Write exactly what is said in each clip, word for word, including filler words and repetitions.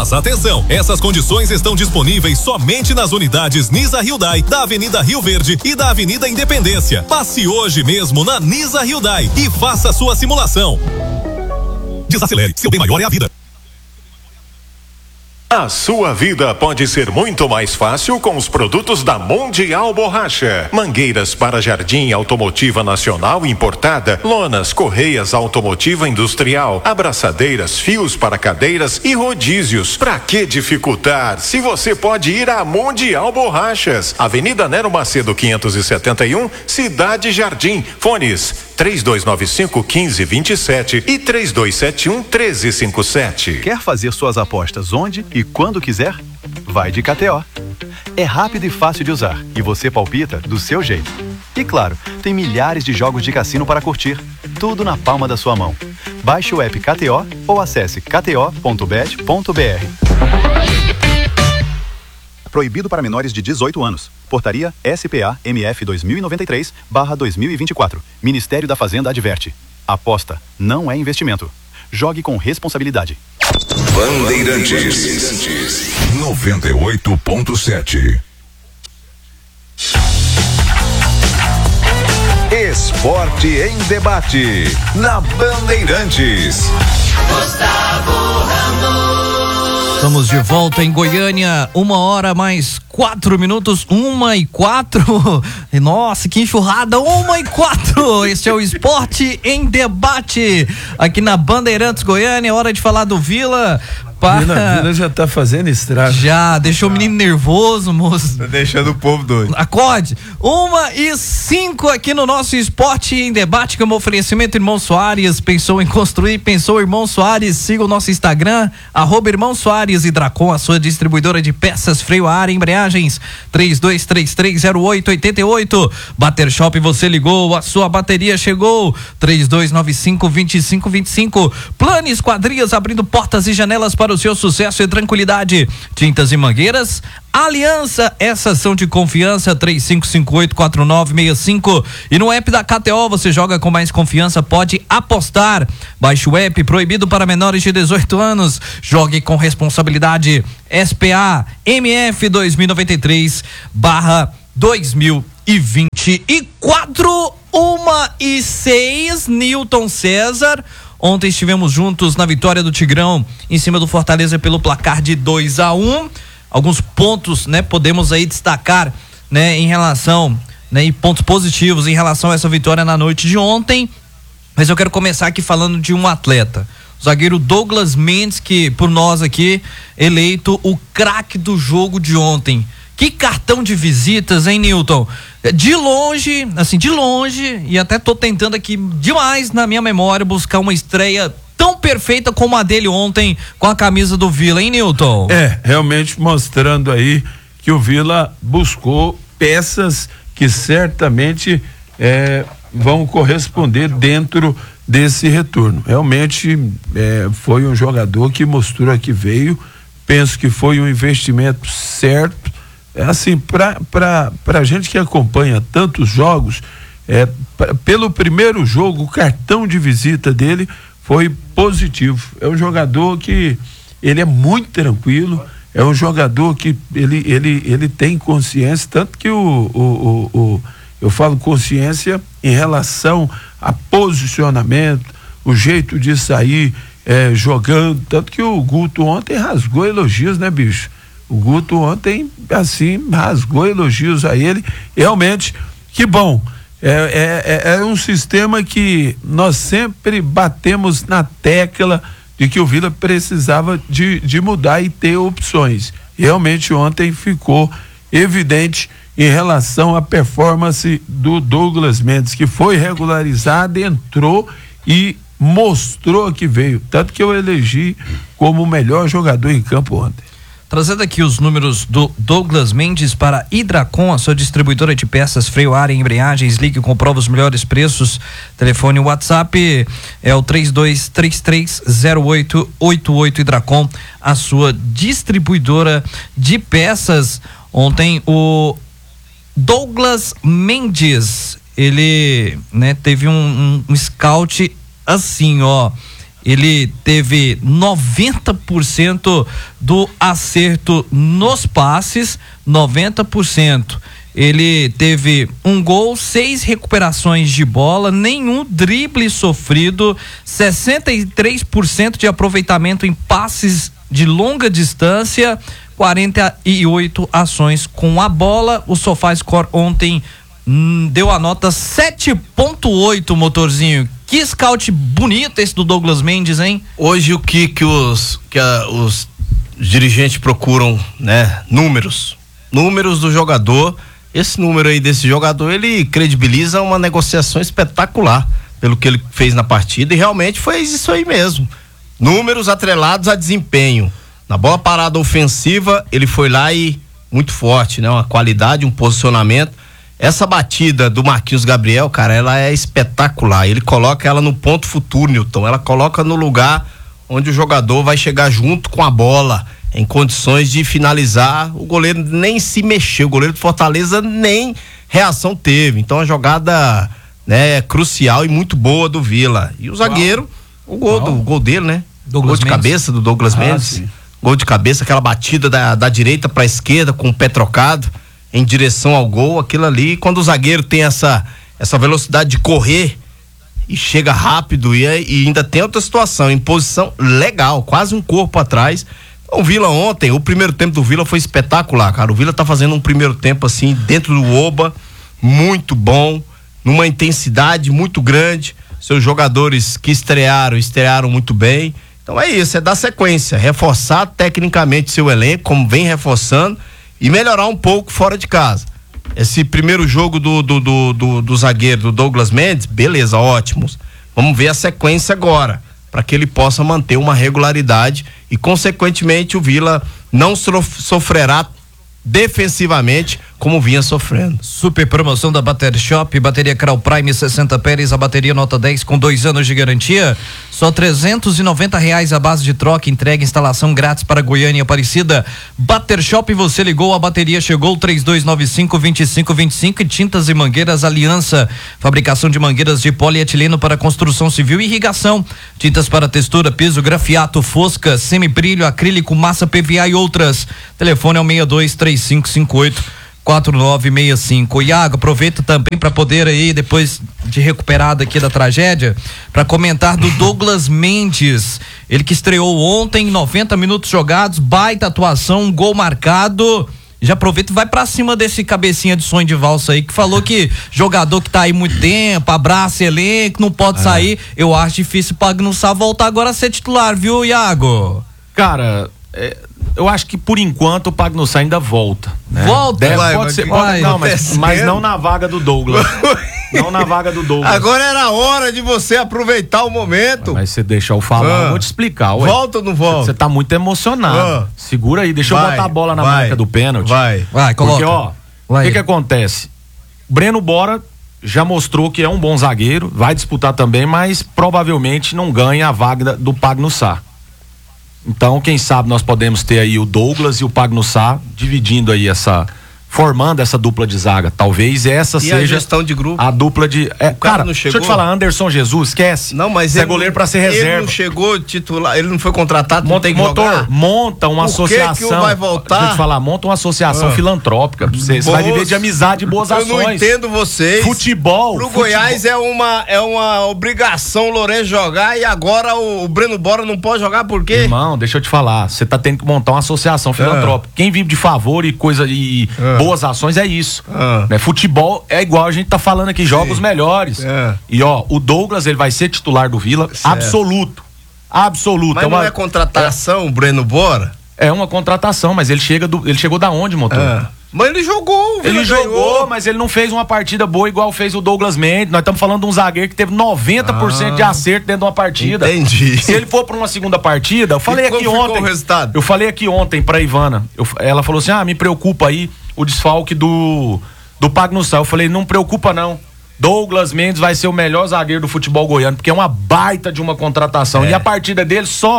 Mas atenção, essas condições estão disponíveis somente nas unidades Nisa Hyundai, da Avenida Rio Verde e da Avenida Independência. Passe hoje mesmo na Nisa Hyundai e faça sua simulação. Desacelere, seu bem maior é a vida. A sua vida pode ser muito mais fácil com os produtos da Mundial Borracha. Mangueiras para jardim automotiva nacional importada, lonas, correias automotiva industrial, abraçadeiras, fios para cadeiras e rodízios. Pra que dificultar se você pode ir à Mundial Borrachas? Avenida Nero Macedo quinhentos e setenta e um, Cidade Jardim. Fones três dois nove cinco, um cinco dois sete e três dois sete um, um três cinco sete. Quer fazer suas apostas onde e quando quiser? Vai de K T O. É rápido e fácil de usar e você palpita do seu jeito. E claro, tem milhares de jogos de cassino para curtir, tudo na palma da sua mão. Baixe o app K T O ou acesse k t o ponto bet ponto b r. Proibido para menores de dezoito anos. Portaria S P A M F dois mil e noventa e três barra dois mil e vinte e quatro. Ministério da Fazenda adverte. Aposta não é investimento. Jogue com responsabilidade. Bandeirantes noventa e oito ponto sete. Esporte em debate na Bandeirantes. Gustavo Ramos. Estamos de volta em Goiânia, uma hora mais quatro minutos, uma e quatro. Nossa, que enxurrada, uma e quatro. Esse é o Esporte em Debate aqui na Bandeirantes Goiânia. Hora de falar do Vila. Para... Vila, Vila já tá fazendo estrago. Já, deixou o menino nervoso, moço. Tá deixando o povo doido. Acorde. Uma e cinco aqui no nosso Esporte em Debate, como oferecimento Irmão Soares. Pensou em construir, pensou Irmão Soares. Siga o nosso Instagram, arroba Irmão Soares e Dracon, a sua distribuidora de peças, freio a ar e embreagens. três dois três três zero oito oito oito. Bater Shop, você ligou, a sua bateria chegou. três dois nove cinco, dois cinco dois cinco. Plano Esquadrias, abrindo portas e janelas para o seu sucesso e tranquilidade. Tintas e Mangueiras, Aliança, essas são de confiança. Três cinco cinco oito, quatro nove seis cinco. E no app da K T O você joga com mais confiança, pode apostar. Baixe o app, proibido para menores de dezoito anos. Jogue com responsabilidade. S P A M F dois mil e noventa e três barra dois mil e vinte e quatro. Uma e seis. Newton César. Ontem estivemos juntos na vitória do Tigrão em cima do Fortaleza pelo placar de dois a um. Alguns pontos, né, podemos aí destacar, né, em relação, né, e pontos positivos em relação a essa vitória na noite de ontem. Mas eu quero começar aqui falando de um atleta, o zagueiro Douglas Mendes, que por nós aqui eleito o craque do jogo de ontem. Que cartão de visitas, hein, Newton? De longe, assim, de longe, e até tô tentando aqui demais na minha memória buscar uma estreia tão perfeita como a dele ontem com a camisa do Vila, hein, Newton? É, realmente mostrando aí que o Vila buscou peças que certamente é, vão corresponder dentro desse retorno. Realmente é, foi um jogador que mostrou que veio, penso que foi um investimento certo. É assim, para para para gente que acompanha tantos jogos, é, pra, pelo primeiro jogo, o cartão de visita dele foi positivo. É um jogador que ele é muito tranquilo, é um jogador que ele ele ele tem consciência, tanto que o o, o, o eu falo consciência em relação a posicionamento, o jeito de sair é, jogando, tanto que o Guto ontem rasgou elogios, né, bicho? O Guto ontem, assim, rasgou elogios a ele. Realmente, que bom. É, é, é um sistema que nós sempre batemos na tecla de que o Vila precisava de, de mudar e ter opções. Realmente, ontem ficou evidente em relação à performance do Douglas Mendes, que foi regularizado, entrou e mostrou que veio. Tanto que eu elegi como o melhor jogador em campo ontem. Trazendo aqui os números do Douglas Mendes para Hidracon, a sua distribuidora de peças, freio, ar e embreagens. Ligue e comprova os melhores preços. Telefone WhatsApp é o três dois três três zero oito oito oito. Hidracon, a sua distribuidora de peças. Ontem o Douglas Mendes, ele, né, teve um, um, um scout assim, ó. ele teve noventa por cento do acerto nos passes, noventa por cento. Ele teve um gol, seis recuperações de bola, nenhum drible sofrido, sessenta e três por cento de aproveitamento em passes de longa distância, quarenta e oito ações com a bola. O SofaScore ontem hum, deu a nota sete ponto oito, motorzinho. Que scout bonito esse do Douglas Mendes, hein? Hoje o que que os que a, os dirigentes procuram, né? Números. Números do jogador. Esse número aí desse jogador, ele credibiliza uma negociação espetacular pelo que ele fez na partida, e realmente foi isso aí mesmo. Números atrelados a desempenho. Na bola parada ofensiva, ele foi lá e muito forte, né? Uma qualidade, um posicionamento. Essa batida do Marquinhos Gabriel, cara, ela é espetacular. Ele coloca ela no ponto futuro, Nilton. Ela coloca no lugar onde o jogador vai chegar junto com a bola, em condições de finalizar. O goleiro nem se mexeu, o goleiro do Fortaleza nem reação teve. Então a jogada, né, crucial e muito boa do Vila. E o zagueiro, o gol, do, o gol dele, né? Douglas gol de Mendes. cabeça do Douglas Ah, Mendes. sim. Gol de cabeça, aquela batida da, da direita para a esquerda com o pé trocado em direção ao gol. Aquilo ali, quando o zagueiro tem essa, essa velocidade de correr e chega rápido e, e ainda tem outra situação, em posição legal, quase um corpo atrás. O Vila ontem, o primeiro tempo do Vila foi espetacular, cara. O Vila tá fazendo um primeiro tempo assim, dentro do Oba, muito bom, numa intensidade muito grande. Seus jogadores que estrearam, estrearam muito bem. Então é isso, é dar sequência, reforçar tecnicamente seu elenco, como vem reforçando, e melhorar um pouco fora de casa. Esse primeiro jogo do, do, do, do, do zagueiro, do Douglas Mendes, beleza, ótimos. Vamos ver a sequência agora, para que ele possa manter uma regularidade e, consequentemente, o Vila não sof- sofrerá defensivamente como vinha sofrendo. Super promoção da Bater Shop, bateria Crown Prime sessenta Pérez, a bateria nota dez com dois anos de garantia, só trezentos e noventa reais a base de troca, entrega, instalação grátis para Goiânia e Aparecida. Bater Shop, você ligou, a bateria chegou, três dois nove cinco, dois cinco dois cinco. E tintas e mangueiras Aliança, fabricação de mangueiras de polietileno para construção civil e irrigação, tintas para textura, piso, grafiato, fosca, semibrilho, acrílico, massa P V A e outras. Telefone é o seis dois três cinco cinco oito quatro nove seis cinco. Iago, aproveita também para poder aí, depois de recuperado aqui da tragédia, para comentar do Douglas Mendes, ele que estreou ontem, noventa minutos jogados, baita atuação, gol marcado. Já aproveita e vai pra cima desse cabecinha de sonho de valsa aí, que falou que jogador que tá aí muito tempo, abraça elenco, não pode é. sair. Eu acho difícil o Pagnussá voltar agora a ser titular, viu, Iago? Cara, é, eu acho que por enquanto o Pagnussá ainda volta, né? Volta? Deve, vai, pode vai, ser, vai, pode, não, mas, mas não na vaga do Douglas. Não na vaga do Douglas. Agora era hora de você aproveitar o momento. Mas você deixar eu falar, ah. eu vou te explicar. Ué. Volta ou não volta? Você tá muito emocionado. Ah. Segura aí, deixa vai, eu botar a bola na vai, marca do pênalti. Vai, vai, coloca. Porque, ó, o que que acontece? Breno Bora já mostrou que é um bom zagueiro, vai disputar também, mas provavelmente não ganha a vaga do Pagnussá. Então, quem sabe nós podemos ter aí o Douglas e o Pagnussá dividindo aí essa, formando essa dupla de zaga. Talvez essa e seja a gestão de grupo. A dupla de é, cara, cara, não chegou? deixa eu te falar, Anderson Jesus, esquece. Não, mas Você ele é goleiro para ser reserva. Ele não chegou titular, ele não foi contratado, não monta, tem que motor, jogar. monta uma Por associação. que que vai voltar? Deixa eu te falar, monta uma associação ah. filantrópica. Você, você vai viver de amizade e boas eu ações. Eu não entendo vocês. Futebol. Pro futebol. Goiás é uma é uma obrigação o Lourenço jogar, e agora o, o Breno Bora não pode jogar por quê? Irmão, deixa eu te falar, você tá tendo que montar uma associação filantrópica. Ah. Quem vive de favor e coisa e ah. boas ações é isso. Ah. Né? Futebol é igual a gente tá falando aqui, jogos melhores. É. E ó, o Douglas, ele vai ser titular do Vila, certo. absoluto. Absoluto. Mas é uma, não é contratação, é, o Breno Bora? É uma contratação, mas ele chega do, ele chegou da onde, motor? É. Mas ele jogou, o Vila Ele ganhou. jogou, mas ele não fez uma partida boa igual fez o Douglas Mendes. Nós estamos falando de um zagueiro que teve noventa por cento ah, de acerto dentro de uma partida. Entendi. Se ele for para uma segunda partida, eu falei e aqui ontem. O resultado? Eu falei aqui ontem pra Ivana. Eu, ela falou assim: ah, me preocupa aí o desfalque do, do Pagnussá. Eu falei: não preocupa não. Douglas Mendes vai ser o melhor zagueiro do futebol goiano, porque é uma baita de uma contratação. É. E a partida dele só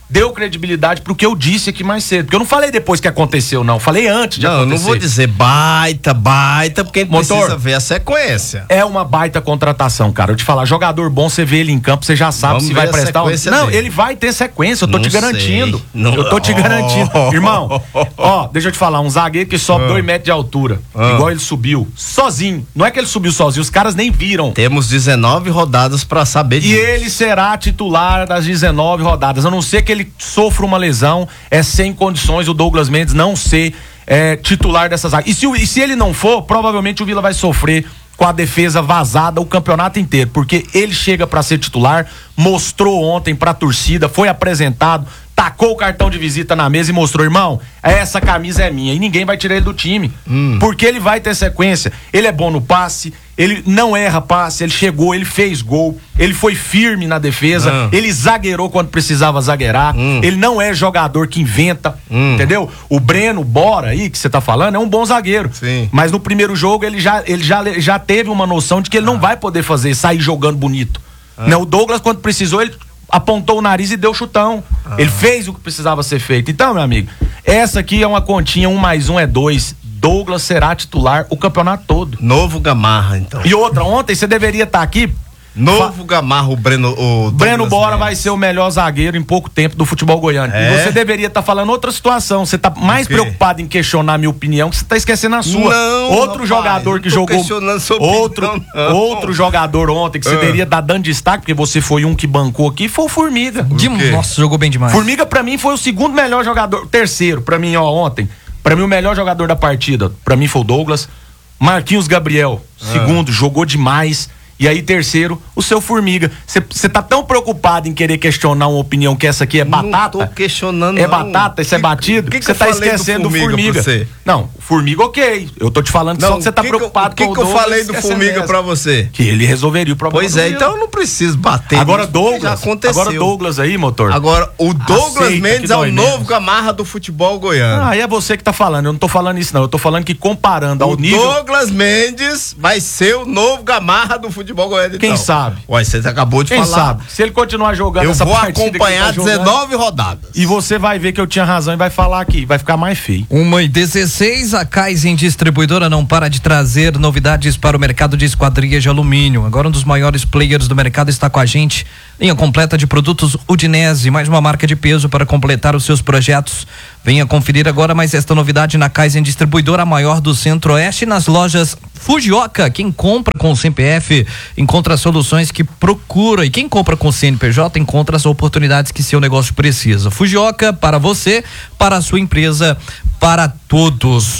deu credibilidade pro que eu disse aqui mais cedo. Porque eu não falei depois que aconteceu, não. Falei antes de não, acontecer. Não, eu não vou dizer baita, baita, porque a gente Motor, precisa ver a sequência. É uma baita contratação, cara. Eu te falar, jogador bom, você vê ele em campo, você já sabe Vamos se vai prestar ou não. Dele. Ele vai ter sequência, eu tô não te garantindo. Não... Eu tô te garantindo. Oh. Irmão, ó, deixa eu te falar, um zagueiro que sobe ah. dois metros de altura, ah. igual ele subiu, sozinho. Não é que ele subiu sozinho, os caras nem viram. Temos dezenove rodadas pra saber disso. E ele será titular das dezenove rodadas, a não ser que ele sofra uma lesão, é sem condições o Douglas Mendes não ser é, titular dessa zaga. E se, e se ele não for, provavelmente o Vila vai sofrer com a defesa vazada o campeonato inteiro, porque ele chega pra ser titular, mostrou ontem pra torcida, foi apresentado, tacou o cartão de visita na mesa e mostrou, irmão, essa camisa é minha e ninguém vai tirar ele do time, hum. porque ele vai ter sequência, ele é bom no passe, ele não erra passe, ele chegou, ele fez gol, ele foi firme na defesa, hum. ele zagueirou quando precisava zagueirar, hum. ele não é jogador que inventa, hum. entendeu? O Breno Bora aí, que você tá falando, é um bom zagueiro, Sim. mas no primeiro jogo ele já, ele já, já teve uma noção de que ele ah. não vai poder fazer, sair jogando bonito, ah. né? O Douglas, quando precisou, ele apontou o nariz e deu chutão. Ah. Ele fez o que precisava ser feito. Então, meu amigo, essa aqui é uma continha, um mais um é dois. Douglas será titular o campeonato todo. Novo Gamarra, então. E outra, ontem você deveria estar aqui. Novo Fa... Gamarra, o Breno. O Breno Bora Mendes vai ser o melhor zagueiro em pouco tempo do futebol goiano. É? E você deveria estar falando outra situação. Você está mais preocupado em questionar a minha opinião, que você está esquecendo a sua. Não, outro rapaz, jogador que jogou. Outro, opinião, não. outro jogador ontem que você ah. deveria estar dando destaque, porque você foi um que bancou aqui, foi o Formiga. De... Nossa, jogou bem demais. Formiga, pra mim, foi o segundo melhor jogador. Terceiro, pra mim, ó, ontem. Pra mim, o melhor jogador da partida, pra mim, foi o Douglas. Marquinhos Gabriel, ah. segundo, jogou demais. E aí, terceiro, o seu Formiga. Você tá tão preocupado em querer questionar uma opinião que essa aqui é batata? Não tô questionando, É batata, isso é batido? Que você tá esquecendo do Formiga. Formiga. Não, Formiga, ok. Eu tô te falando não, só que você tá que preocupado que, com o que Douglas. O que eu falei do Formiga pra você? Que ele resolveria o problema. Pois é, então eu não preciso bater. Agora Douglas, agora Douglas aí, motor. Agora, o Douglas Aceita Mendes é o novo Gamarra do futebol goiano. Ah, aí é você que tá falando. Eu não tô falando isso, não. Eu tô falando que comparando ao o nível. O Douglas Mendes vai ser o novo Gamarra do futebol goiano. Quem então. sabe? Ué, você acabou de Quem falar. sabe? Se ele continuar jogando eu essa vou partida acompanhar tá dezenove rodadas. E você vai ver que eu tinha razão e vai falar aqui, vai ficar mais feio. Uma e dezesseis, a Kaizen Distribuidora não para de trazer novidades para o mercado de esquadrias de alumínio. Agora um dos maiores players do mercado está com a gente. Linha completa de produtos Udinese, mais uma marca de peso para completar os seus projetos. Venha conferir agora mais esta novidade na Kaizen Distribuidora, a maior do Centro-Oeste, nas lojas Fujioka. Quem compra com o C P F encontra soluções que procura, e quem compra com o C N P J encontra as oportunidades que seu negócio precisa. Fujioka, para você, para a sua empresa, para todos.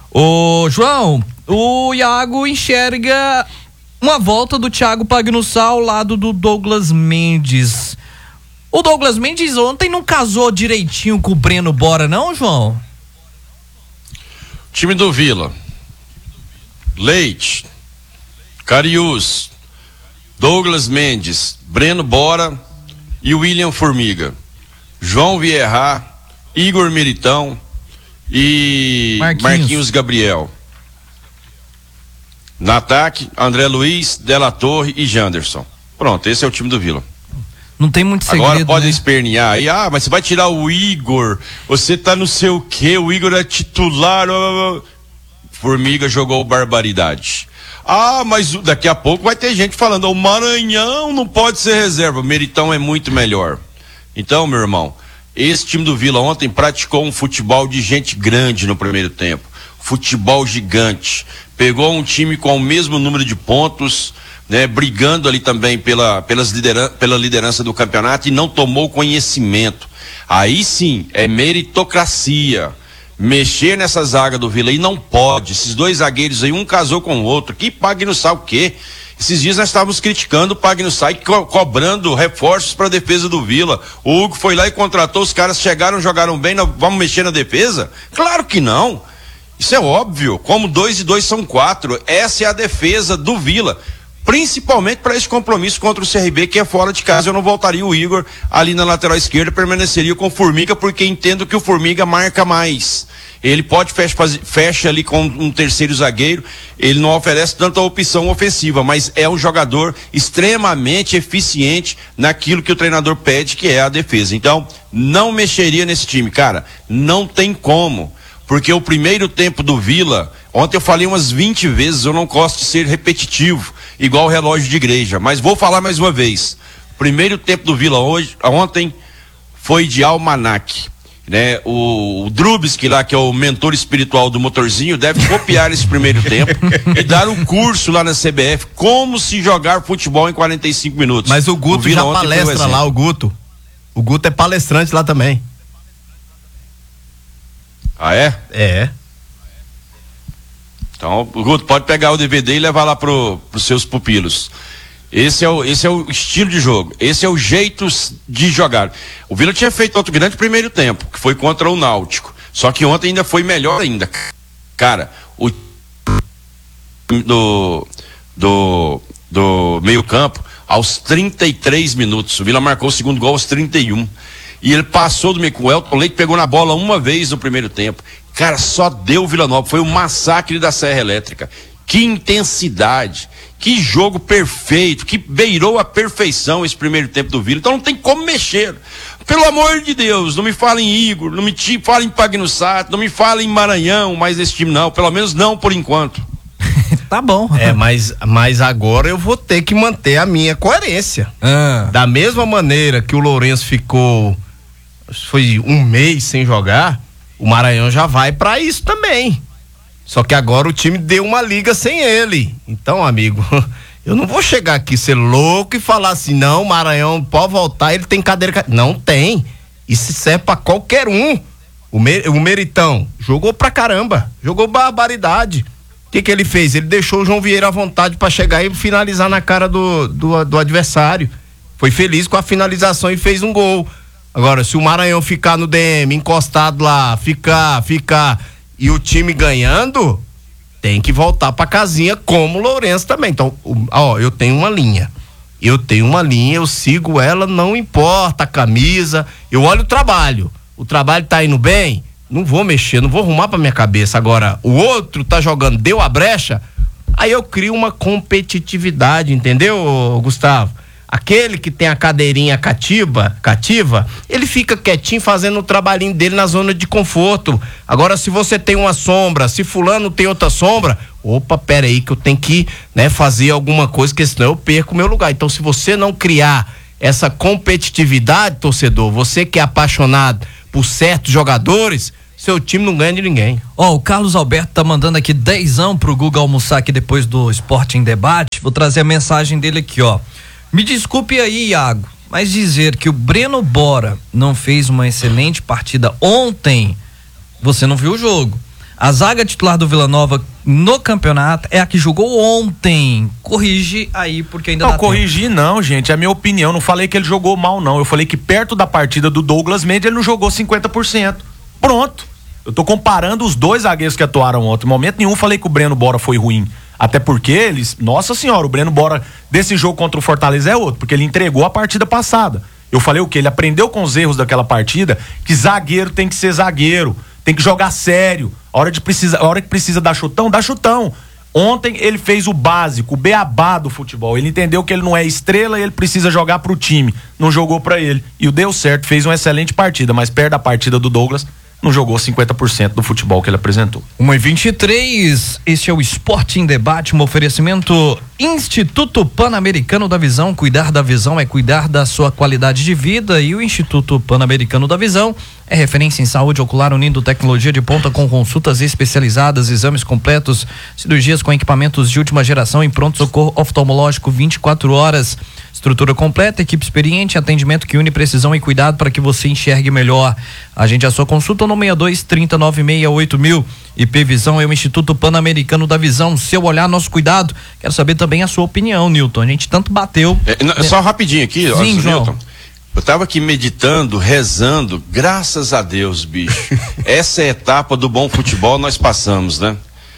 Ô João, o Iago enxerga uma volta do Thiago Pagnussá ao lado do Douglas Mendes. O Douglas Mendes ontem não casou direitinho com o Breno Bora, não, João? Time do Vila: Leite, Cariús, Douglas Mendes, Breno Bora e William Formiga, João Vieira, Igor Militão e Marquinhos, Marquinhos Gabriel. No ataque, André Luiz, Della Torre e Janderson. Pronto, esse é o time do Vila. Não tem muito segredo. Agora pode né? espernear aí, ah, mas você vai tirar o Igor, você tá não sei o que, o Igor é titular. Formiga jogou barbaridade. Ah, mas daqui a pouco vai ter gente falando, o Maranhão não pode ser reserva, o Meritão é muito melhor. Então, meu irmão, esse time do Vila ontem praticou um futebol de gente grande no primeiro tempo. Futebol gigante. Pegou um time com o mesmo número de pontos, né, brigando ali também pela, pelas lideran pela liderança do campeonato e não tomou conhecimento. Aí sim, é meritocracia. Mexer nessa zaga do Vila aí não pode. Esses dois zagueiros aí, um casou com o outro. Que Pagnussá o quê? Esses dias nós estávamos criticando o Pagnussá e co cobrando reforços para a defesa do Vila. O Hugo foi lá e contratou, os caras chegaram, jogaram bem, não, vamos mexer na defesa? Claro que não. Isso é óbvio. Como dois e dois são quatro. Essa é a defesa do Vila. principalmente para esse compromisso contra o C R B, que é fora de casa. Eu não voltaria o Igor ali na lateral esquerda, permaneceria com o Formiga, porque entendo que o Formiga marca mais. Ele pode fecha, fecha ali com um terceiro zagueiro, ele não oferece tanta opção ofensiva, mas é um jogador extremamente eficiente naquilo que o treinador pede, que é a defesa. Então, não mexeria nesse time, cara, não tem como, porque o primeiro tempo do Vila, ontem eu falei umas vinte vezes, eu não gosto de ser repetitivo, igual o relógio de igreja, mas vou falar mais uma vez. O primeiro tempo do Vila hoje, ontem foi de almanaque. Né, o, o Drubsky lá, que é o mentor espiritual do motorzinho, deve copiar esse primeiro tempo e dar um curso lá na C B F como se jogar futebol em quarenta e cinco minutos. Mas o Guto o já palestra lá, o Guto o Guto é palestrante lá também. Ah, é? É. Então o Guto pode pegar o D V D e levar lá pro, pros seus pupilos. Esse é, o, esse é o estilo de jogo, esse é o jeito de jogar. O Vila tinha feito outro grande primeiro tempo, que foi contra o Náutico. Só que ontem ainda foi melhor ainda. Cara, o do, do, do meio campo, aos trinta e três minutos, o Vila marcou o segundo gol aos trinta e um. E ele passou do meio com o Elton Leite, pegou na bola uma vez no primeiro tempo. Cara, só deu o Vila Nova, foi um massacre da Serra Elétrica. Que intensidade, que jogo perfeito, que beirou a perfeição esse primeiro tempo do Vila. Então não tem como mexer. Pelo amor de Deus, não me fala em Igor, não me fala em Pagnusato, não me fala em Maranhão, mas esse time não, pelo menos não por enquanto. Tá bom. É, mas, mas agora eu vou ter que manter a minha coerência. Ah. Da mesma maneira que o Lourenço ficou, foi um mês sem jogar, o Maranhão já vai pra isso também. Só que agora o time deu uma liga sem ele. Então, amigo, eu não vou chegar aqui ser louco e falar assim, não, Maranhão pode voltar, ele tem cadeira. Não tem. Isso serve pra qualquer um. O, Mer, o Meritão jogou pra caramba, jogou barbaridade. O que que ele fez? Ele deixou o João Vieira à vontade pra chegar e finalizar na cara do, do, do adversário. Foi feliz com a finalização e fez um gol. Agora, se o Maranhão ficar no D M, encostado lá, ficar, ficar... e o time ganhando, tem que voltar pra casinha como o Lourenço também. Então, ó, eu tenho uma linha. Eu tenho uma linha, eu sigo ela, não importa a camisa. Eu olho o trabalho. O trabalho tá indo bem, não vou mexer, não vou arrumar pra minha cabeça. Agora, o outro tá jogando, deu a brecha, aí eu crio uma competitividade, entendeu, Gustavo? Aquele que tem a cadeirinha cativa, cativa, ele fica quietinho fazendo o trabalhinho dele na zona de conforto. Agora, se você tem uma sombra, se fulano tem outra sombra, opa, pera aí que eu tenho que, né, fazer alguma coisa, porque senão eu perco o meu lugar. Então, se você não criar essa competitividade, torcedor, você que é apaixonado por certos jogadores, seu time não ganha de ninguém. Ó, oh, o Carlos Alberto tá mandando aqui dezão pro Guga almoçar aqui depois do Esporte em Debate. Vou trazer a mensagem dele aqui, ó. Me desculpe aí, Iago, mas dizer que o Breno Bora não fez uma excelente partida ontem, você não viu o jogo. A zaga titular do Vila Nova no campeonato é a que jogou ontem. Corrige aí, porque ainda não, dá corrigir tempo. Não, gente, é a minha opinião. Não falei que ele jogou mal, não. Eu falei que perto da partida do Douglas Mendes ele não jogou cinquenta por cento. Pronto. Eu tô comparando os dois zagueiros que atuaram ontem. Em momento nenhum falei que o Breno Bora foi ruim. Até porque eles, nossa senhora, o Breno Bora desse jogo contra o Fortaleza é outro, porque ele entregou a partida passada. Eu falei o quê? Ele aprendeu com os erros daquela partida que zagueiro tem que ser zagueiro, tem que jogar sério. A hora, de precisa, a hora que precisa dar chutão, dá chutão. Ontem ele fez o básico, o beabá do futebol. Ele entendeu que ele não é estrela e ele precisa jogar pro time. Não jogou pra ele. E o deu certo, fez uma excelente partida, mas perto da partida do Douglas, não jogou cinquenta por cento do futebol que ele apresentou. uma e vinte e três, este é o Esporte em Debate, um oferecimento Instituto Pan-Americano da Visão. Cuidar da visão é cuidar da sua qualidade de vida, e o Instituto Pan-Americano da Visão é referência em saúde ocular, unindo tecnologia de ponta com consultas especializadas, exames completos, cirurgias com equipamentos de última geração e pronto-socorro oftalmológico vinte e quatro horas. Estrutura completa, equipe experiente, atendimento que une precisão e cuidado para que você enxergue melhor. Agende a sua consulta no seis dois, trinta, noventa e seis, oito mil. I P Visão é o Instituto Pan-Americano da Visão. Seu olhar, nosso cuidado. Quero saber também a sua opinião, Newton. A gente tanto bateu. É, não, só rapidinho aqui, ó, Sim, João. Newton. Eu tava aqui meditando, rezando, graças a Deus, bicho. Essa é a etapa do bom futebol nós passamos, né?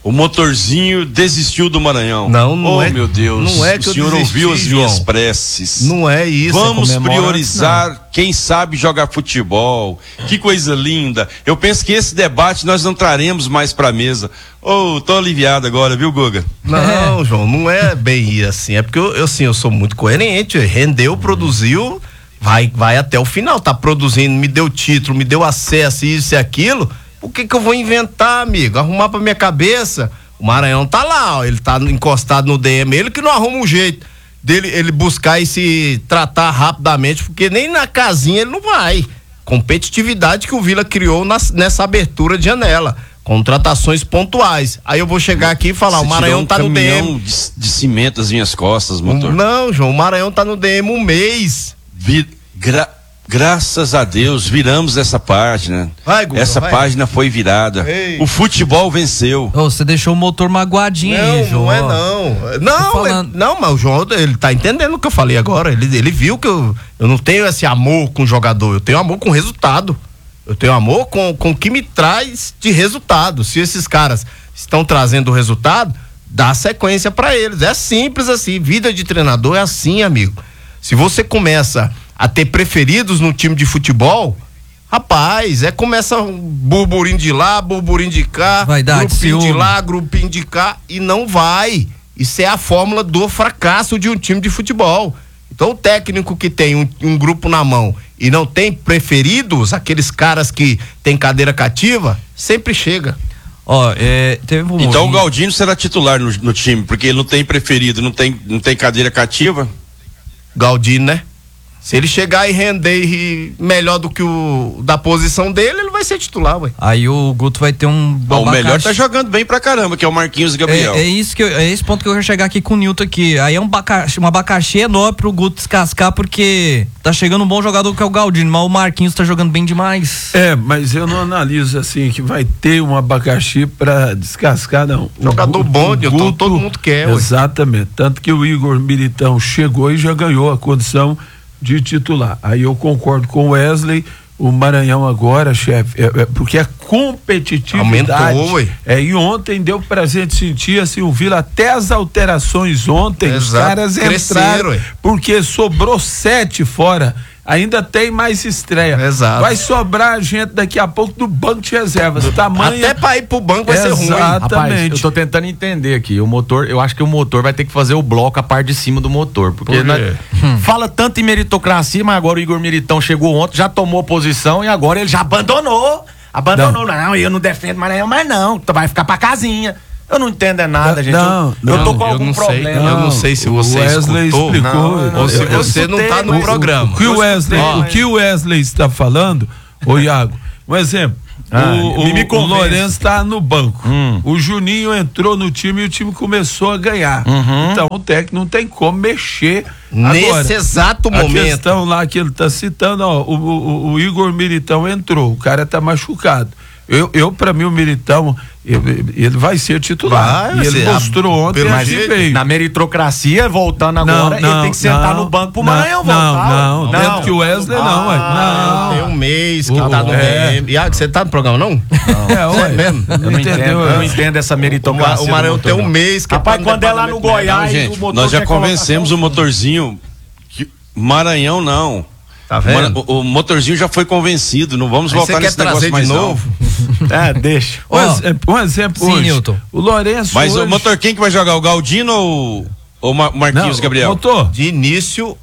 O Motorzinho desistiu do Maranhão. Não, não oh, é. meu Deus. Não é que o senhor eu desisti, ouviu as minhas João. preces. Não é isso. Vamos é priorizar não. quem sabe jogar futebol. Que coisa linda. Eu penso que esse debate nós não traremos mais pra mesa. Oh, tô aliviado agora, viu, Guga? Não, é. João, não é bem assim. É porque eu, eu, assim, eu sou muito coerente. Rendeu, produziu, vai, vai até o final. Tá produzindo, me deu título, me deu acesso, isso e aquilo. O que que eu vou inventar, amigo? Arrumar pra minha cabeça? O Maranhão tá lá, ó, ele tá encostado no D M, ele que não arruma um jeito dele ele buscar e se tratar rapidamente, porque nem na casinha ele não vai. Competitividade que o Vila criou nas, nessa abertura de janela, contratações pontuais. Aí eu vou chegar aqui e falar, Você o Maranhão um tá no D M. De, de cimento das minhas costas, motor. Não, João, o Maranhão tá no D M um mês. Vi, gra, Graças a Deus, viramos essa página. Vai, Guga, essa vai. página foi virada. Ei. O futebol venceu. Oh, você deixou o motor magoadinho não, aí, João. Não é não. Não, falando... ele, não, mas o João, ele tá entendendo o que eu falei agora. Ele, ele viu que eu, eu não tenho esse amor com o jogador, eu tenho amor com o resultado. Eu tenho amor com, com o que me traz de resultado. Se esses caras estão trazendo o resultado, dá sequência pra eles. É simples assim. Vida de treinador é assim, amigo. Se você começa a ter preferidos no time de futebol, rapaz, é começa um burburinho de lá, burburinho de cá, vai dar grupinho de, de lá, grupinho de cá, e não vai. Isso é a fórmula do fracasso de um time de futebol. Então o técnico que tem um, um grupo na mão e não tem preferidos, aqueles caras que tem cadeira cativa, sempre chega. Ó, é, teve um então o Galdino será titular no, no time, porque ele não tem preferido, não tem, não tem cadeira cativa. Galdino, né? Se ele chegar e render e melhor do que o da posição dele, ele vai ser titular, ué. Aí o Guto vai ter um bom. O melhor tá jogando bem pra caramba, que é o Marquinhos Gabriel. É, é isso que eu, é esse ponto que eu quero chegar aqui com o Nilton aqui. Aí é um abacaxi, um abacaxi enorme pro Guto descascar, porque tá chegando um bom jogador que é o Galdino, mas o Marquinhos tá jogando bem demais. É, mas eu não analiso assim que vai ter um abacaxi pra descascar, não. Jogador o, bom, o Nilton, Guto, todo mundo quer, ué. Exatamente. Tanto que o Igor Militão chegou e já ganhou a condição de titular. Aí eu concordo com o Wesley, o Maranhão agora, chefe, é, é, porque a competitividade aumentou, ué. É, e ontem deu pra gente sentir assim, o Vila, até as alterações ontem, Exato. Os caras Cresceram, entraram, ué. porque sobrou sete fora. Ainda tem mais estreia. Exato. Vai sobrar gente daqui a pouco do banco de reservas. Tamanho... Até pra ir pro banco vai Exatamente. ser ruim. Rapaz, eu tô tentando entender aqui. O motor, eu acho que o motor vai ter que fazer o bloco, a parte de cima do motor. Porque Por nós, hum. fala tanto em meritocracia, mas agora o Igor Militão chegou ontem, já tomou posição e agora ele já abandonou. Abandonou. Não, não eu não defendo Maranhão, mas não. Vai ficar pra casinha. Eu não entendo é nada, não, gente. Não, eu, eu tô com eu algum não problema. Sei, eu não sei se você o Wesley escutou, explicou, não, não, ou se eu, eu você não tá no mas programa. O que o Wesley, Ó, o que o Wesley está falando, ô Iago, um exemplo, ah, o, me o, o Lourenço tá no banco, hum. o Juninho entrou no time e o time começou a ganhar, uhum. então o técnico não tem como mexer nesse agora, exato a momento. A questão lá que ele tá citando, ó, o, o, o Igor Militão entrou, o cara tá machucado. Eu, eu para mim, o Militão, ele, ele vai ser titular. Vai, e ele mostrou a, ontem, mas ele veio. Na meritocracia, voltando agora, não, ele tem que sentar não, no banco pro não, Maranhão não, voltar. Não, não, dentro que o Wesley ah, não, ué. Não. Tem um mês que O, tá no é. D M. Iago, você tá no programa, não? Não. É, ué. É mesmo? Eu não entendo, eu não entendo essa meritocracia. O Maranhão tem um mês que Rapaz, tá quando é lá no Goiás, não, gente, o motor nós já quer convencemos o motorzinho que Maranhão não. Tá vendo? O, o motorzinho já foi convencido, não vamos Aí voltar nesse negócio mais de novo. É, deixa. Um, oh, exemplo, um exemplo sim, hoje. Nilton. O Lourenço Mas hoje... o motor, quem que vai jogar? O Galdino ou o Marquinhos não, Gabriel? Motor. De início,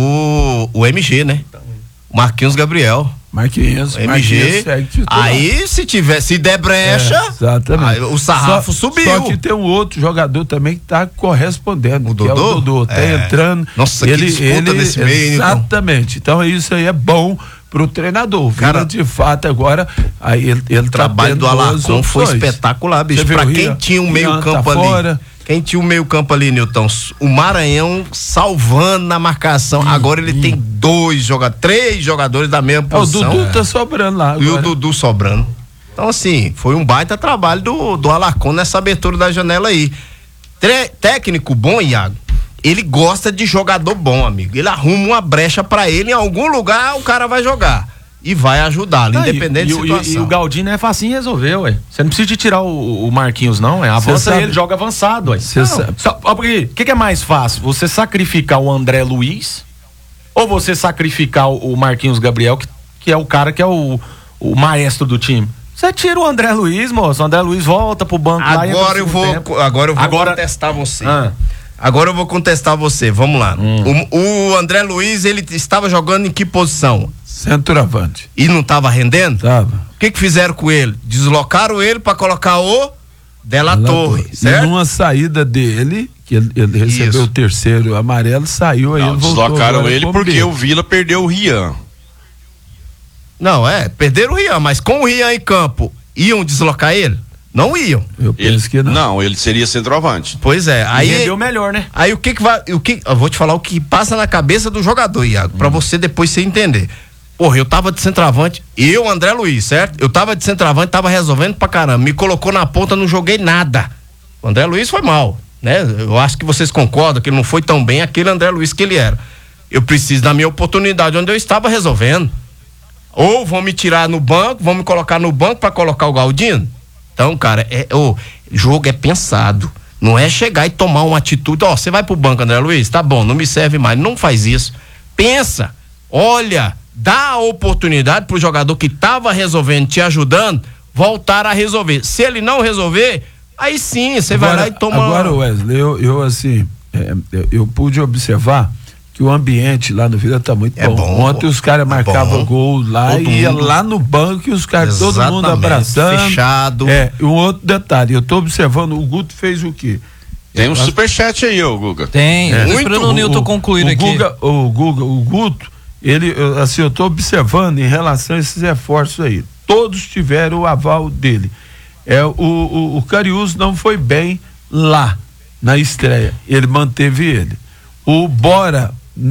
o, o M G, né? O Marquinhos Gabriel. Marquinhos, M G. Marquinhos aí, se tiver, se der brecha, é, exatamente. Aí, o sarrafo só, subiu. Só que tem um outro jogador também que tá correspondendo. O que Dodô? É o Dodô. Tá é. entrando. Nossa, ele, que disputa ele, desse meio, exatamente. Então isso aí é bom pro treinador. Cara, de fato agora, aí ele, ele o trabalho tá do Alarcon foi espetacular, bicho. Pra quem tinha um meio campo tá ali. Fora. Quem tinha o meio campo ali, Nilton, o Maranhão salvando na marcação. Hum, agora ele hum. tem dois jogadores, três jogadores da mesma posição. O Dudu tá sobrando lá agora. E o Dudu sobrando. Então, assim, foi um baita trabalho do, do Alarcon nessa abertura da janela aí. Tre- técnico bom, Iago, ele gosta de jogador bom, amigo. Ele arruma uma brecha pra ele, em algum lugar o cara vai jogar. e vai ajudá-lo, ah, independente e, da situação. E, e o Galdino é facinho resolver, ué. Você não precisa de tirar o, o Marquinhos, não, é. Avança ele, joga avançado, ué. Cê sabe. O que, que é mais fácil? Você sacrificar o André Luiz ou você sacrificar o Marquinhos Gabriel, que, que é o cara que é o, o maestro do time? Você tira o André Luiz, moço. O André Luiz volta pro banco agora lá. Agora eu vou, tempo. agora eu vou agora... contestar você. Ah. Agora eu vou contestar você. Vamos lá. Hum. O, o André Luiz, ele estava jogando em que posição? Centroavante. E não estava rendendo? Tava. O que que fizeram com ele? Deslocaram ele para colocar o Della Torre, certo? E numa saída dele, que ele, ele recebeu Isso. o terceiro amarelo, saiu aí. Não, ele voltou. Deslocaram ele porque B. o Vila perdeu o Rian. Não, é, perderam o Rian, mas com o Rian em campo, iam deslocar ele? Não iam. Eu penso ele, que não. Não, ele seria centroavante. Pois é. Aí rendeu melhor, né? Aí o que que vai, o que, eu vou te falar o que passa na cabeça do jogador, Iago, hum. pra você depois você entender. Porra, eu tava de centroavante, eu, André Luiz, certo? Eu tava de centroavante, tava resolvendo pra caramba, me colocou na ponta, não joguei nada. O André Luiz foi mal, né? Eu acho que vocês concordam que ele não foi tão bem aquele André Luiz que ele era. Eu preciso da minha oportunidade onde eu estava resolvendo. Ou vão me tirar no banco, vão me colocar no banco pra colocar o Galdino? Então, cara, é, o jogo é pensado. Não é chegar e tomar uma atitude. Ó, você vai pro banco, André Luiz? Tá bom, não me serve mais. Não faz isso. Pensa, olha, dá a oportunidade pro jogador que tava resolvendo, te ajudando, voltar a resolver. Se ele não resolver, aí sim, você vai lá e toma. Agora, Wesley, eu, eu assim, é, eu, eu pude observar que o ambiente lá no Vila tá muito é bom. bom. Ontem os caras é marcavam gol lá todo e ia mundo. lá no banco e os caras, todo mundo abraçando. Fechado. É, um outro detalhe, eu tô observando, o Guto fez o quê? Tem um eu, superchat aí, ô Guga. Tem, é. Muito. Esperando o Nilton concluir o aqui. Guga, o Guga, o Guto, ele, assim, eu tô observando em relação a esses esforços aí. Todos tiveram o aval dele. É, o, o, o Cariús não foi bem lá, na estreia. Ele manteve ele. O Bora,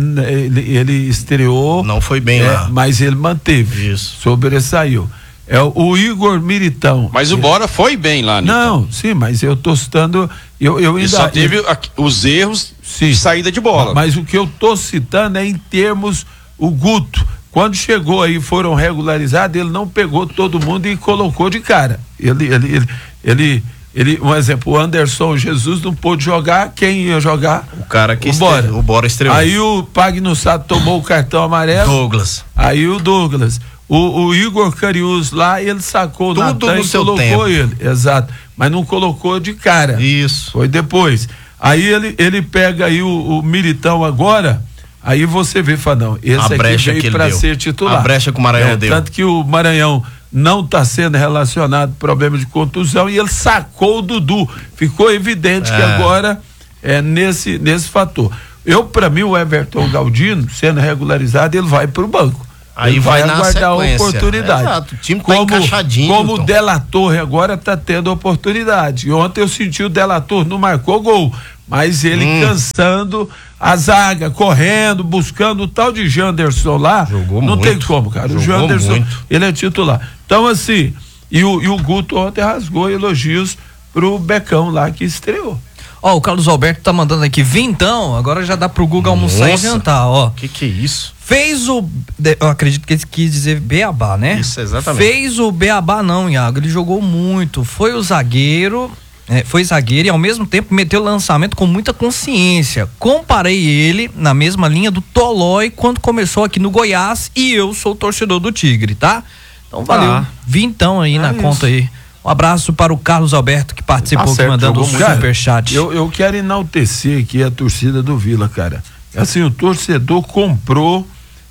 Ele, ele estreou. Não foi bem é, lá. Mas ele manteve. Isso. Sobressaiu. É o, o Igor Militão. Mas o Bora foi bem lá, Nilton. Não, sim, mas eu tô citando. Eu, eu ainda, ele só teve eu, os erros sim, de saída de bola. Mas o que eu tô citando é em termos. O Guto, quando chegou aí, foram regularizados, ele não pegou todo mundo e colocou de cara. Ele, ele, ele, ele Ele, um exemplo, o Anderson Jesus não pôde jogar, quem ia jogar? O cara que o Bora. Estre... o Bora estreou. Aí o Pagnussat tomou o cartão amarelo. Douglas. Aí o Douglas. O, o Igor Cariús lá, ele sacou o Natan e colocou tempo. ele. Exato. Mas não colocou de cara. Isso. Foi depois. Aí ele, ele pega aí o, o Militão agora, aí você vê, Fadão, esse a aqui veio para ser titular. A brecha que o Maranhão é, deu. Tanto que o Maranhão não está sendo relacionado problema de contusão e ele sacou o Dudu. Ficou evidente é. que agora é nesse, nesse fator. Eu, para mim, o Everton Galdino, sendo regularizado, ele vai para o banco. Aí ele vai, vai aguardar a oportunidade. É, exato. O time tá como, encaixadinho. Como o Della Torre agora está tendo oportunidade. E ontem eu senti o Della Torre, não marcou gol, mas ele hum. cansando a zaga, correndo, buscando o tal de Janderson lá. Jogou não muito. tem como, cara. Jogou o Janderson, muito. ele é titular. Então, assim, e o, e o Guto ontem rasgou elogios pro Becão lá que estreou. Ó, oh, o Carlos Alberto tá mandando aqui, vintão, agora já dá pro Guga almoçar e jantar, ó. Que que é isso? Fez o, eu acredito que ele quis dizer Beabá, né? Isso, exatamente. Fez o Beabá não, Iago, ele jogou muito, foi o zagueiro, é, foi zagueiro e ao mesmo tempo meteu o lançamento com muita consciência. Comparei ele na mesma linha do Tolói quando começou aqui no Goiás e eu sou torcedor do Tigre, tá? Então valeu, ah. vintão aí é na isso. conta aí. Um abraço para o Carlos Alberto que participou, tá aqui mandando o superchat. Eu, eu quero enaltecer aqui a torcida do Vila, cara. Assim, o torcedor comprou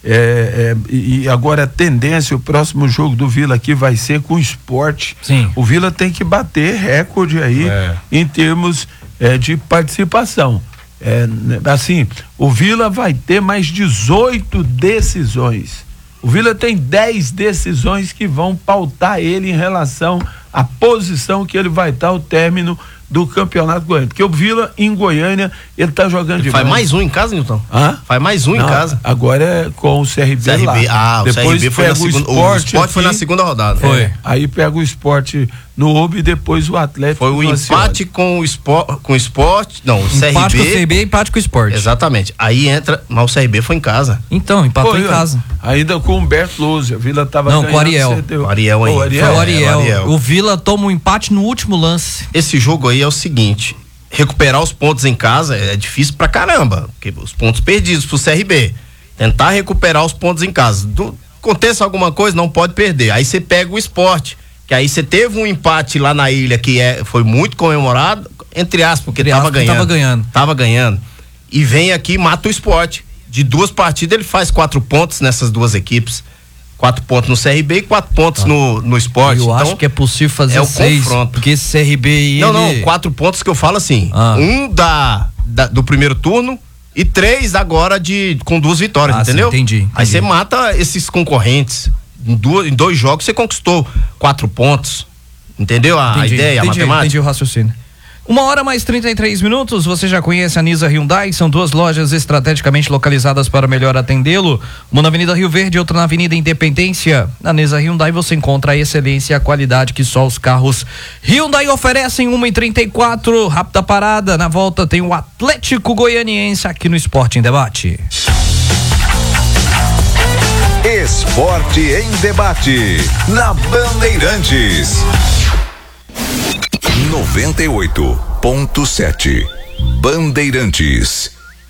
é, é, e agora a tendência, o próximo jogo do Vila aqui vai ser com o Sport. Sim. O Vila tem que bater recorde aí é. em termos é, de participação. É, assim, o Vila vai ter mais dezoito decisões. O Vila tem dez decisões que vão pautar ele em relação à posição que ele vai estar ao término do Campeonato Goiano. Porque o Vila, em Goiânia, ele tá jogando demais. Faz mais um em casa, Nilton? Hã? Faz mais um Não, em casa. Agora é com o C R B, C R B, lá. ah, o depois C R B foi na pega o segunda, Sport. o Sport foi na segunda rodada. Foi. É, aí pega o Sport no Oba e depois o Atlético. Foi o empate com o Sport, com o Sport, não, o C R B. Empate com o C R B e empate com o Sport. Exatamente. Aí entra, mas o C R B foi em casa. Então, empatou Foi, em casa. Ainda com o Humberto Lousa, a Vila tava Não, ganhando. com o Ariel. O Ariel aí. O Ariel. Foi o Ariel. É, o Ariel. O Vila toma um empate no último lance. Esse jogo aí é o seguinte, recuperar os pontos em casa é difícil pra caramba, porque os pontos perdidos pro C R B. Tentar recuperar os pontos em casa. Do, aconteça alguma coisa, não pode perder. Aí você pega o Sport, que aí você teve um empate lá na ilha que é, foi muito comemorado, entre aspas, porque Entre tava aspas, ganhando. tava ganhando. Tava ganhando. E vem aqui e mata o Sport. De duas partidas ele faz quatro pontos nessas duas equipes. Quatro pontos no C R B e quatro pontos ah. no, no Sport. Eu então, acho que é possível fazer é o seis, confronto. porque esse C R B aí, Não, ele... não, quatro pontos que eu falo assim. Ah. Um da, da do primeiro turno e três agora de com duas vitórias, Ah, entendeu? sim, entendi, entendi. Aí você mata esses concorrentes. Em, duas, em dois jogos você conquistou quatro pontos. Entendeu a, Entendi, a ideia, entendi, a matemática? Entendi o raciocínio. Uma hora mais trinta e três minutos, você já conhece a Nisa Hyundai, são duas lojas estrategicamente localizadas para melhor atendê-lo, uma na Avenida Rio Verde e outra na Avenida Independência. Na Nisa Hyundai você encontra a excelência e a qualidade que só os carros Hyundai oferecem. Uma e trinta e quatro, rápida parada, na volta tem o Atlético Goianiense aqui no Esporte em Debate. Esporte em Debate, na Bandeirantes. noventa e oito ponto sete Bandeirantes.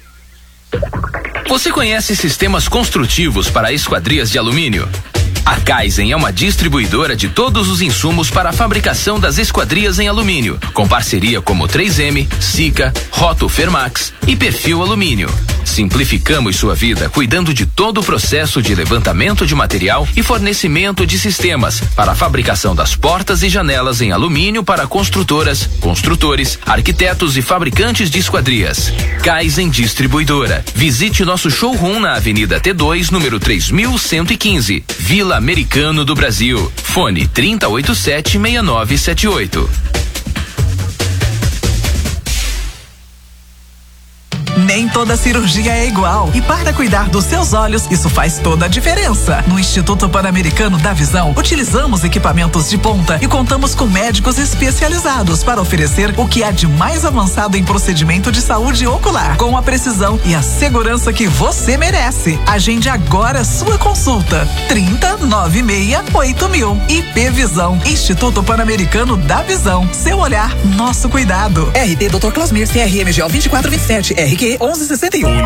Você conhece sistemas construtivos para esquadrias de alumínio? A Kaizen é uma distribuidora de todos os insumos para a fabricação das esquadrias em alumínio, com parceria como três M, Sika, Roto Fermax e Perfil Alumínio. Simplificamos sua vida cuidando de todo o processo de levantamento de material e fornecimento de sistemas para a fabricação das portas e janelas em alumínio para construtoras, construtores, arquitetos e fabricantes de esquadrias. Kaizen Distribuidora. Visite nosso showroom na Avenida T dois, número três mil cento e quinze, Vila Americano do Brasil. Fone trinta e oito sete, seis nove sete oito. Nem toda cirurgia é igual. E para cuidar dos seus olhos, isso faz toda a diferença. No Instituto Pan-Americano da Visão, utilizamos equipamentos de ponta e contamos com médicos especializados para oferecer o que há de mais avançado em procedimento de saúde ocular, com a precisão e a segurança que você merece. Agende agora sua consulta. trinta, noventa e seis, oito mil. I P Visão, Instituto Pan-Americano da Visão. Seu olhar, nosso cuidado. R T doutor Clasmir, C R M G O vinte e quatro vinte e sete, R Q onze sessenta e um.